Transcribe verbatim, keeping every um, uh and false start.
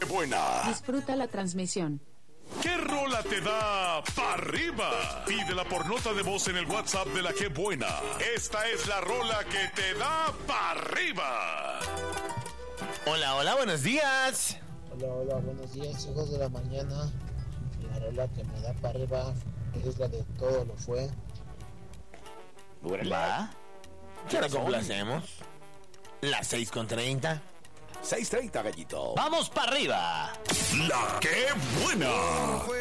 Buena. Disfruta la transmisión. ¿Qué rola te da pa' arriba? Pídela por nota de voz en el WhatsApp de La Qué Buena. Esta es la rola que te da pa' arriba. Hola, hola, buenos días. Hola, hola, buenos días, hijos de la mañana. La rola que me da para arriba es la de Todo lo fue. Va. ¿Qué la complacemos? Las seis con treinta. seis treinta, gallito. ¡Vamos para arriba! La Qué Buena.